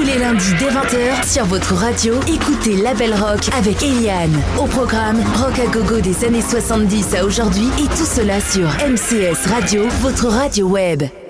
les lundis dès 20h sur votre radio, écoutez Label Rock avec Eliane. Au programme, rock à gogo des années 70 à aujourd'hui et tout cela sur MCS Radio, votre radio web.